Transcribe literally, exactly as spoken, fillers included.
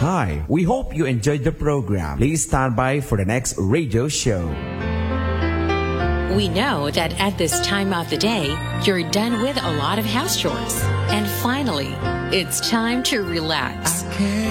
Hi, we hope you enjoyed the program. Please stand by for the next radio show. We know that at this time of the day, you're done with a lot of house chores. And finally, it's time to relax.